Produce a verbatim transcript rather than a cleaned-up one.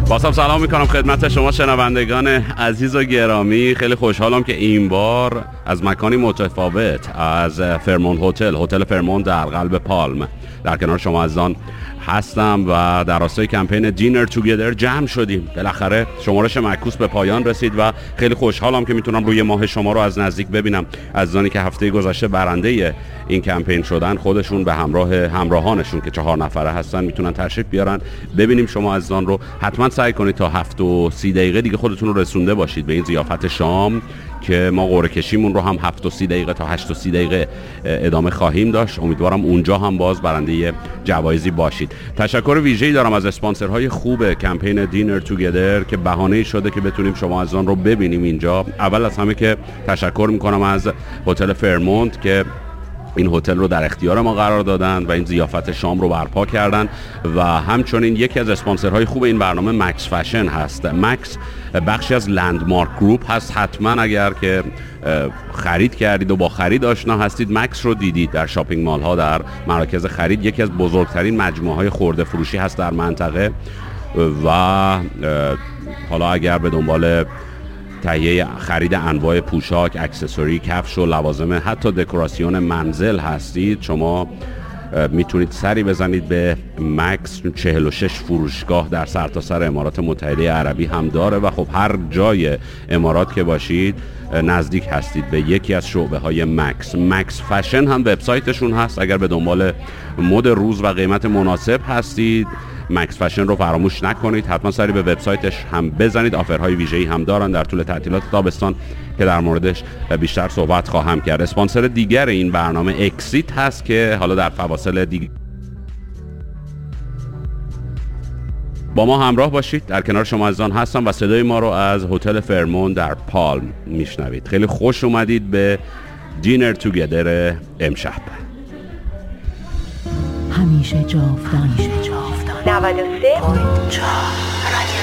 بازم سلام میکنم خدمت شما شنوندگان عزیز و گرامی. خیلی خوشحالم که این بار از مکانی متفاوت، از فرمون هتل، هتل فرمون در قلب پالم، در کنار شما عزیزان هستم و در راستای کمپین دینر توگیدر جمع شدیم. بالاخره شمارش معکوس به پایان رسید و خیلی خوشحالم که میتونم روی ماه شما رو از نزدیک ببینم. عزیزانی که هفته گذشته برنده این کمپین شدن، خودشون به همراه همراهانشون که چهار نفره هستن میتونن تشریف بیارن. ببینیم شما عزیزان رو حتما سعی کنید تا هفت و سی دقیقه دیگه خودتون رو رسونده باشید به این ضیافت شام که ما قرعه کشیمون رو هم هفت و سی دقیقه تا هشت و سی دقیقه ادامه خواهیم داشت. امیدوارم اونجا هم باز برنده جوایزی باشید. تشکر ویژه‌ای دارم از اسپانسرهای خوب کمپین دینر توگیدر که بهانه‌ای شده که بتونیم شما عزیزان رو ببینیم اینجا. اول از همه که تشکر میکنم از هتل فرمونت که این هتل رو در اختیار ما قرار دادن و این ضیافت شام رو برپا کردن و همچنین یکی از اسپانسرهای خوب این برنامه مکس فشن هست. مکس بخشی از لندمارک گروپ هست. حتما اگر که خرید کردید و با خرید آشنا هستید، مکس رو دیدید در شاپینگ مال ها، در مراکز خرید. یکی از بزرگترین مجموعه های خرده فروشی هست در منطقه و حالا اگر به دنبال تهیه خرید انواع پوشاک، اکسسوری، کفش و لوازم، حتی دکوراسیون منزل هستید، شما میتونید سری بزنید به مکس. چهل و شش فروشگاه در سرتاسر امارات متحده عربی هم داره و خب هر جای امارات که باشید نزدیک هستید به یکی از شعبه های مکس. مکس فشن هم وبسایتشون هست. اگر به دنبال مد روز و قیمت مناسب هستید، مکس فشن رو فراموش نکنید، حتما سری به وبسایتش هم بزنید. آفرهای ویژه‌ای هم دارن در طول تعطیلات تابستان که در موردش بیشتر صحبت خواهم کرد. اسپانسر دیگر این برنامه اکسیت هست که حالا در فواصل دیگر با ما همراه باشید. در کنار شما عزیزان هستم و صدای ما رو از هتل فرمون در پالم میشنوید. خیلی خوش اومدید به دینر توگیدر امشب. همیشه جاودان، همیشه جاودان. نود و سه